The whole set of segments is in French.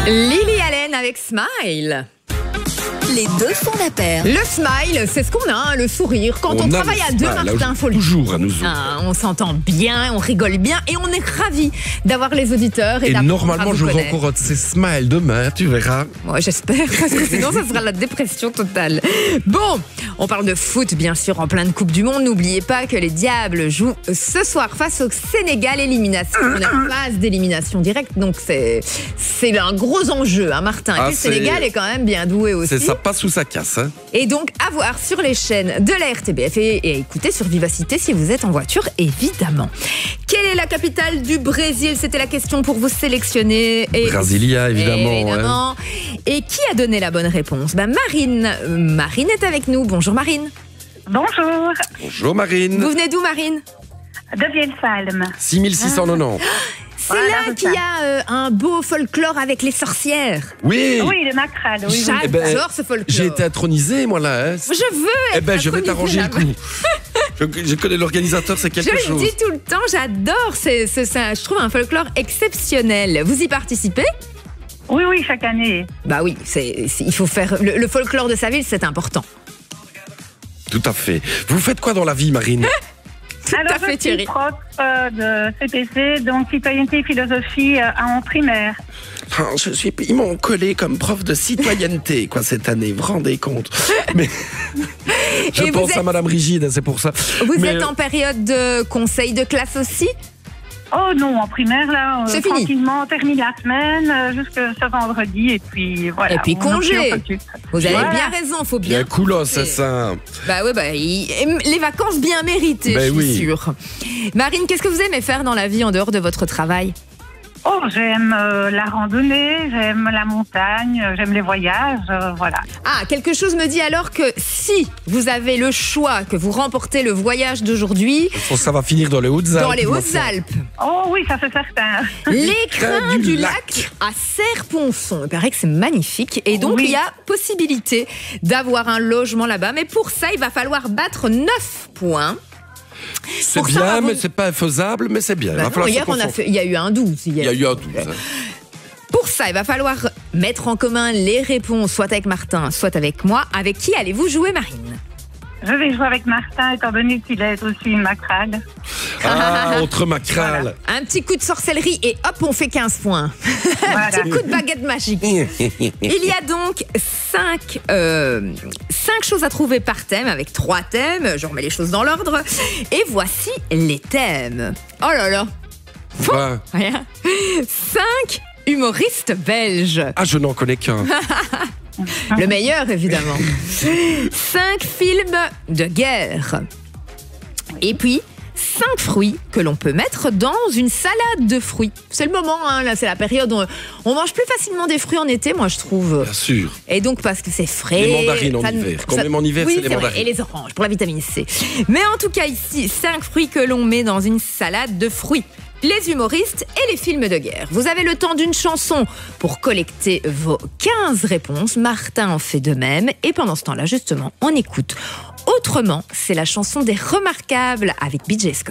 Lily Allen avec Smile. Les deux font la paire. Le smile, c'est ce qu'on a, hein, le sourire. Quand on travaille à deux, Martin, faut le dire. Toujours à nous autres. On s'entend bien, on rigole bien et on est ravis d'avoir les auditeurs. Et normalement, j'aurai encore ces smiles demain, tu verras. Ouais, j'espère, parce que sinon, ça sera la dépression totale. Bon, on parle de foot, bien sûr, en pleine Coupe du Monde. N'oubliez pas que les Diables jouent ce soir face au Sénégal. Élimination. On est en phase d'élimination directe, donc c'est un gros enjeu, hein, Martin. Et le Sénégal est quand même bien doué aussi. C'est ça passe ou ça casse. Hein. Et donc, à voir sur les chaînes de la RTBF et écoutez sur Vivacité si vous êtes en voiture, évidemment. Quelle est la capitale du Brésil? C'était la question pour vous sélectionner. Brasilia, évidemment. Évidemment. Ouais. Et qui a donné la bonne réponse? Marine. Marine est avec nous. Bonjour Marine. Bonjour. Bonjour Marine. Vous venez d'où Marine? De Vielsalm. 6690. C'est là qu'il y a un beau folklore avec les sorcières. Oui. Oui, le Macral. Oui, J'adore ce folklore. J'ai été intronisé, moi, là. Hein. Je veux être je vais t'arranger le coup. Je connais l'organisateur, c'est quelque chose. Je le dis tout le temps, j'adore. Je trouve un folklore exceptionnel. Vous y participez? Oui, chaque année. Bah oui, il faut faire... Le folklore de sa ville, c'est important. Tout à fait. Vous faites quoi dans la vie, Marine? Alors, je suis prof de CPC, donc citoyenneté et philosophie en primaire. Ils m'ont collé comme prof de citoyenneté, cette année, vous vous rendez compte? Mais je pense à Madame Rigide, c'est pour ça. Vous êtes en période de conseil de classe aussi? Oh non, en primaire, là, c'est tranquillement, on termine la semaine jusqu'à ce vendredi, et puis voilà. Et puis congé. Vous avez bien raison, faut bien. Bien coulos, c'est ça. Les vacances bien méritées, je suis sûre. Marine, qu'est-ce que vous aimez faire dans la vie en dehors de votre travail? Oh, j'aime la randonnée, j'aime la montagne, j'aime les voyages, voilà. Ah, quelque chose me dit alors que si vous avez le choix, que vous remportez le voyage d'aujourd'hui... Ça va finir dans les Hautes-Alpes. Dans les Hautes-Alpes. Oh oui, ça c'est certain. L'écrin du lac à Serre-Ponçon. Il paraît que c'est magnifique. Et donc, il y a possibilité d'avoir un logement là-bas. Mais pour ça, il va falloir battre 9 points. C'est bien, mais c'est pas infaisable, mais c'est bien. Hier, il y a eu un 12. Il y a eu un 12. Pour ça, il va falloir mettre en commun les réponses, soit avec Martin, soit avec moi. Avec qui allez-vous jouer, Marine? Je vais jouer avec Martin, étant donné qu'il est aussi Macral. Entre Macral. Voilà. Un petit coup de sorcellerie et hop, on fait 15 points. Voilà. Un petit coup de baguette magique. Il y a donc 5 choses à trouver par thème, avec 3 thèmes. Je remets les choses dans l'ordre. Et voici les thèmes. Oh là là. Rien. 5 humoristes belges. Ah, je n'en connais qu'un. Le meilleur, évidemment. 5 films de guerre. Et puis, 5 fruits que l'on peut mettre dans une salade de fruits. C'est le moment, hein, là, c'est la période où on mange plus facilement des fruits en été, moi, je trouve. Bien sûr. Et donc, parce que c'est frais. Les mandarines en hiver. Quand même en hiver, c'est les mandarines. Vrai. Et les oranges, pour la vitamine C. Mais en tout cas, ici, 5 fruits que l'on met dans une salade de fruits. Les humoristes et les films de guerre. Vous avez le temps d'une chanson pour collecter vos 15 réponses. Martin en fait de même. Et pendant ce temps-là, justement, on écoute Autrement. C'est la chanson des Remarquables avec BJ Scott.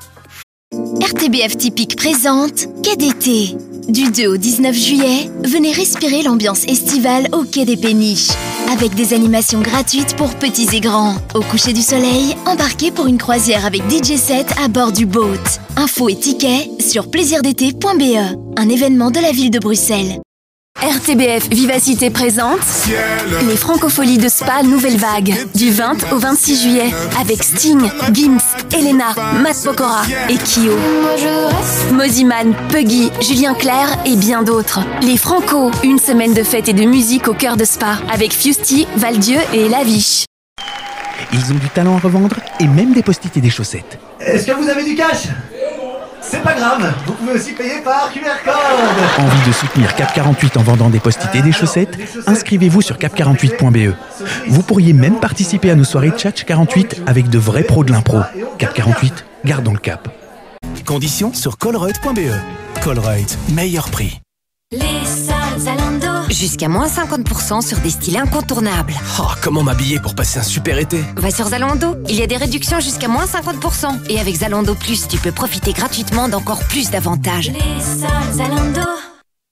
RTBF Typique présente Quai d'été. Du 2 au 19 juillet, venez respirer l'ambiance estivale au Quai des Péniches. Avec des animations gratuites pour petits et grands. Au coucher du soleil, embarquez pour une croisière avec DJ set à bord du boat. Infos et tickets sur plaisirdété.be, un événement de la ville de Bruxelles. RTBF Vivacité présente les Francopholies de Spa Nouvelle Vague du 20 au 26 juillet avec Sting, Gims, Elena, Matt Pokora et Kyo. Moziman, Puggy, Julien Clerc et bien d'autres. Les Franco, une semaine de fête et de musique au cœur de Spa avec Fusty, Valdieu et Laviche. Ils ont du talent à revendre et même des post-it et des chaussettes. Est-ce que vous avez du cash ? C'est pas grave, vous pouvez aussi payer par QR code. Envie de soutenir Cap 48 en vendant des post-it et des chaussettes? Inscrivez-vous sur cap48.be. Vous pourriez même participer à nos soirées Tchatch 48 avec de vrais pros de l'impro. Cap 48, gardons le cap. Conditions sur Colruyt.be. Colruyt, meilleur prix. Les soldes Zalando. Jusqu'à moins 50% sur des styles incontournables. Oh, comment m'habiller pour passer un super été? Va sur Zalando, il y a des réductions jusqu'à moins 50%. Et avec Zalando Plus, tu peux profiter gratuitement d'encore plus d'avantages. Les soldes Zalando. RT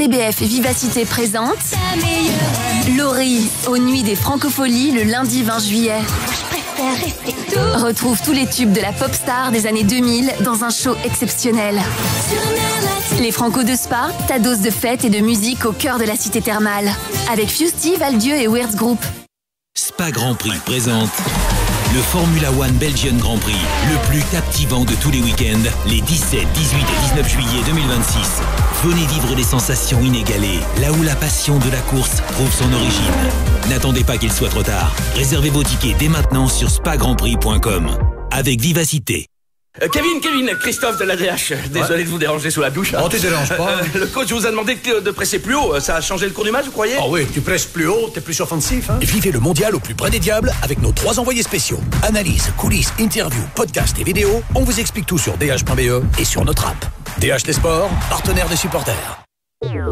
RTBF et Vivacité présente Laurie aux Nuits des Francopholies le lundi 20 juillet. Retrouve tous les tubes de la pop star des années 2000 dans un show exceptionnel. Les Franco de Spa, ta dose de fête et de musique au cœur de la cité thermale. Avec Fusty, Valdieu et Weirds Group. Spa Grand Prix présente le Formula One Belgian Grand Prix, le plus captivant de tous les week-ends, les 17, 18 et 19 juillet 2026. Venez vivre des sensations inégalées, là où la passion de la course trouve son origine. N'attendez pas qu'il soit trop tard. Réservez vos tickets dès maintenant sur spagrandprix.com. Avec Vivacité. Kevin, Christophe de l'ADH. Désolé de vous déranger sous la douche. Non, tu déranges pas. Le coach vous a demandé de presser plus haut. Ça a changé le cours du match, vous croyez? Ah oui, tu presses plus haut, t'es plus offensif. Hein. Vivez le mondial au plus près des diables avec nos 3 envoyés spéciaux. Analyse, coulisses, interviews, podcasts et vidéos. On vous explique tout sur dh.be et sur notre app. DH Les Sports, partenaire des supporters.